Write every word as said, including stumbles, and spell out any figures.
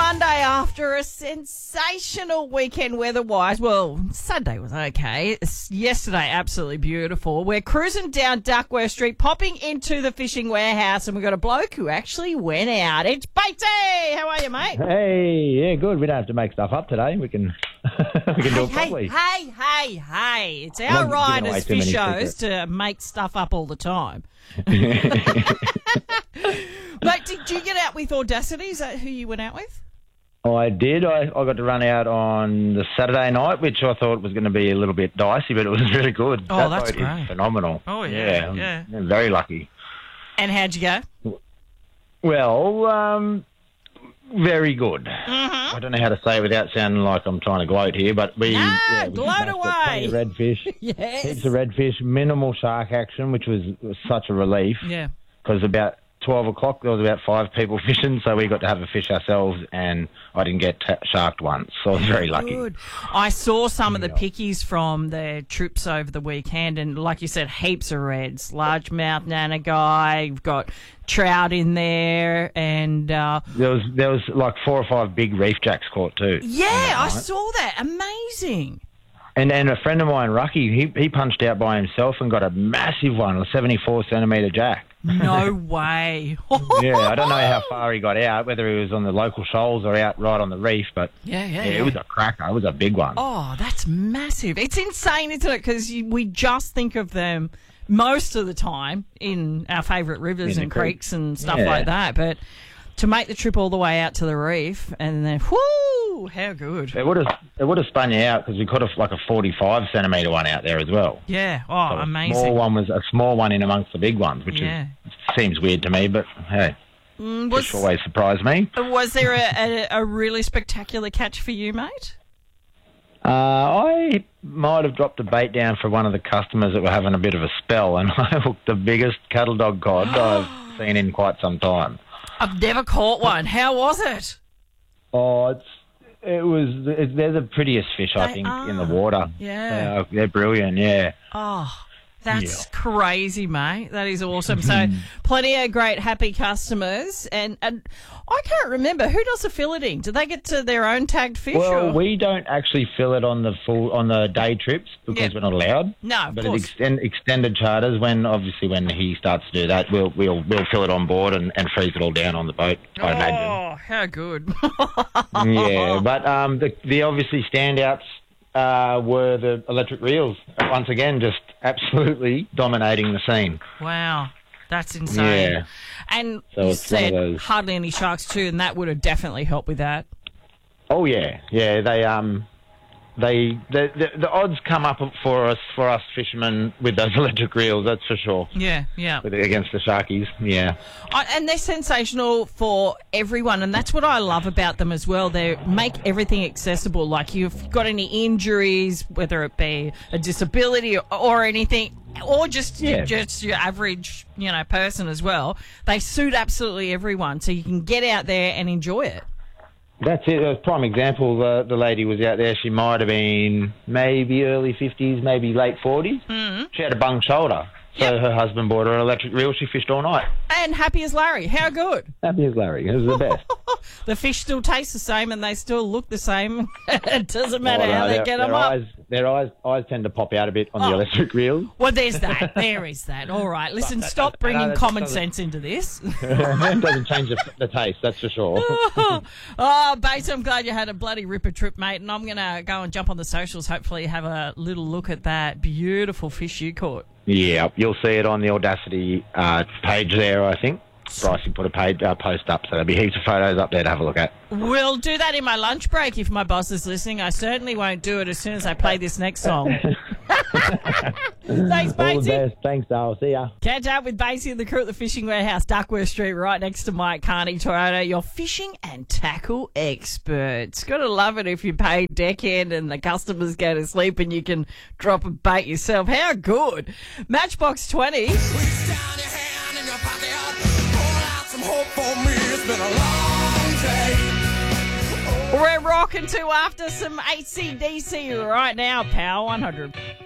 Monday after a sensational weekend weather-wise. Well, Sunday was okay. It's yesterday, absolutely beautiful. We're cruising down Duckworth Street, popping into the fishing warehouse, and we've got a bloke who actually went out. It's Batey! How are you, mate? Hey, yeah, good. We don't have to make stuff up today. We can we can do it properly. Hey, hey, hey, hey. It's our right as fishers to make stuff up all the time. Mate, did you get out with Audacity? Is that who you went out with? I did. I, I got to run out on the Saturday night, which I thought was going to be a little bit dicey, but it was really good. Oh, that that's boat great. Is phenomenal. Oh, yeah, yeah. yeah. I'm very lucky. And how'd you go? Well, um, very good. Mm-hmm. I don't know how to say it without sounding like I'm trying to gloat here, but we, nah, yeah, we gloat smashed away. plenty of redfish. Yes. Heaps of redfish, minimal shark action, which was, was such a relief. Yeah. Because about twelve o'clock, there was about five people fishing, so we got to have a fish ourselves, and I didn't get t- sharked once, so I was very lucky. Good. I saw some of the pickies from their trips over the weekend, and like you said, heaps of reds, largemouth nanagai, you've got trout in there, and uh, there was there was like four or five big reef jacks caught too. Yeah, I saw that. Amazing. And and a friend of mine, Rucky, he he punched out by himself and got a massive one, a seventy-four centimetre jack. No way. Yeah, I don't know how far he got out, whether he was on the local shoals or out right on the reef, but yeah, yeah, yeah, yeah. it was a cracker. It was a big one. Oh, that's massive. It's insane, isn't it? Because we just think of them most of the time in our favourite rivers In and creek. creeks and stuff Yeah. like that, but to make the trip all the way out to the reef and then, whoo, how good. It would have it would have spun you out because we caught a, like a forty-five centimetre one out there as well. Yeah, oh, So a amazing. Small one was a small one in amongst the big ones, which Yeah. is, seems weird to me, but hey, Mm, was, fish always surprise me. was there a, a, a really spectacular catch for you, mate? Uh, I might have dropped a bait down for one of the customers that were having a bit of a spell, and I hooked the biggest cattle dog cod I've seen in quite some time. I've never caught one. How was it? Oh, it's it was it, they're the prettiest fish I They think are. in the water. Yeah. They are- they're brilliant. Yeah. Oh, that's Yeah. crazy, mate. That is awesome. So plenty of great, happy customers. And, and I can't remember, who does the filleting? Do they get to their own tagged fish? Well, or? we don't actually fill it on the full on the day trips because Yeah. we're not allowed. No, of but course. it extend, extended charters, when obviously when he starts to do that, we'll we'll we'll fill it on board and, and freeze it all down on the boat. I imagine. Oh, how good. Yeah, but um, the the obviously standouts uh, were the electric reels. Once again, just absolutely dominating the scene. Wow. That's insane. Yeah. And So you it's one of said those- hardly any sharks too, and that would have definitely helped with that. Oh yeah, yeah. They um, they the, the the odds come up for us for us fishermen with those electric reels. That's for sure. Yeah, yeah. With, against the sharkies, yeah. I, and they're sensational for everyone, and that's what I love about them as well. They make everything accessible. Like, you've got any injuries, whether it be a disability or, or anything, or just Yeah. just your average, you know, person as well. They suit absolutely everyone, so you can get out there and enjoy it. That's it. A prime example. The the lady was out there. She might have been maybe early fifties, maybe late forties. Mm-hmm. She had a bung shoulder, so Yep. her husband bought her an electric reel. She fished all night. And happy as Larry. How good. Happy as Larry. It was the best. The fish still taste the same and they still look the same. It doesn't matter Oh, no, how they their, get their them up. eyes, Their eyes eyes tend to pop out a bit on Oh. the electric reel. Well, there's that. There is that. All right. Listen, that stop doesn't- bringing no, that common doesn't- sense into this. It doesn't change the, the taste, that's for sure. Oh, Bates, I'm glad you had a bloody ripper trip, mate. And I'm going to go and jump on the socials, hopefully have a little look at that beautiful fish you caught. Yeah, you'll see it on the Audacity uh, page there, I think. Bryce put a page, uh, post up, so there'll be heaps of photos up there to have a look at. We'll do that in my lunch break if my boss is listening. I certainly won't do it as soon as I play this next song. Thanks, All the Batesy. best. Thanks, Dale. See ya. Catch up with Batesy and the crew at the Fishing Warehouse, Duckworth Street, right next to Mike Carney, Toronto. Your fishing and tackle experts. Gotta love it if you pay deckhand and the customers go to sleep and you can drop a bait yourself. How good. Matchbox twenty. Reach down your hand in your pocket, pull out some hope for me. It's been a long day. We're rocking to after some A C D C right now, Power one hundred.